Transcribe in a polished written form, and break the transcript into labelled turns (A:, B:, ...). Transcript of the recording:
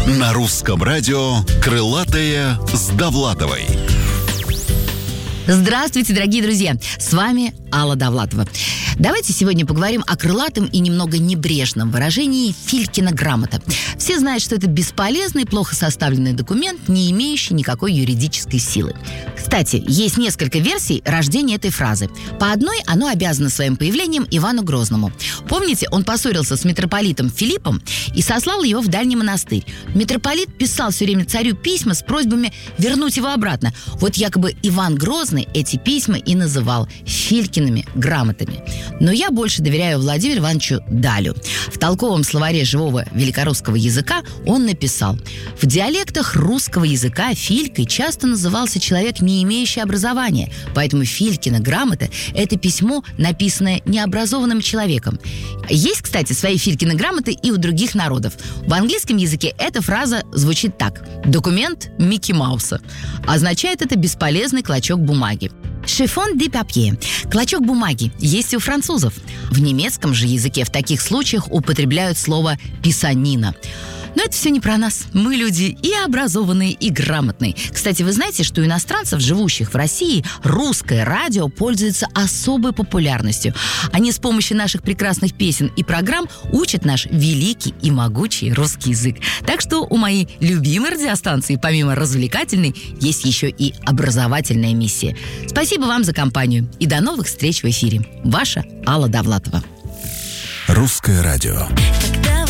A: На русском радио «Крылатая с Довлатовой».
B: Здравствуйте, дорогие друзья! С вами Алла Довлатова. Давайте сегодня поговорим о крылатом и немного небрежном выражении «Филькина грамота». Все знают, что это бесполезный, плохо составленный документ, не имеющий никакой юридической силы. Кстати, есть несколько версий рождения этой фразы. По одной, оно обязано своим появлением Ивану Грозному. Помните, он поссорился с митрополитом Филиппом и сослал его в дальний монастырь. Митрополит писал все время царю письма с просьбами вернуть его обратно. Вот якобы Иван Грозный эти письма и называл Филькиными грамотами. Но я больше доверяю Владимиру Ивановичу Далю. В толковом словаре живого великорусского языка он написал: в диалектах русского языка Филькой часто назывался человек, не имеющий образования. Поэтому Филькина грамота – это письмо, написанное необразованным человеком. Есть, кстати, свои Филькины грамоты и у других народов. В английском языке эта фраза звучит так: документ Микки Мауса. Означает это бесполезный клочок бумаги. Chiffon de papier – клочок бумаги, есть и у французов. В немецком же языке в таких случаях употребляют слово «писанина». Но это все не про нас. Мы люди и образованные, и грамотные. Кстати, вы знаете, что у иностранцев, живущих в России, русское радио пользуется особой популярностью. Они с помощью наших прекрасных песен и программ учат наш великий и могучий русский язык. Так что у моей любимой радиостанции, помимо развлекательной, есть еще и образовательная миссия. Спасибо вам за компанию. И до новых встреч в эфире. Ваша Алла Довлатова.
A: Русское радио.